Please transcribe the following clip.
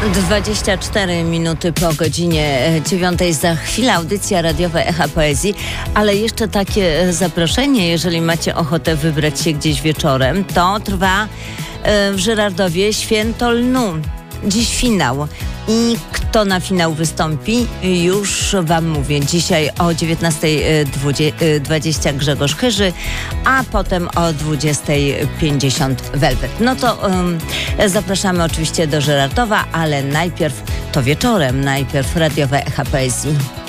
24 minuty po godzinie 9. Za chwilę audycja radiowa Echa Poezji, ale jeszcze takie zaproszenie, jeżeli macie ochotę wybrać się gdzieś wieczorem, to trwa w Żyrardowie Święto Lnu. Dziś finał. I kto na finał wystąpi, już wam mówię. Dzisiaj o 19:20 Grzegorz Chyży, a potem o 20:50 Velvet. No to zapraszamy oczywiście do Żyrardowa, ale najpierw to wieczorem, najpierw radiowe Echa Poezji.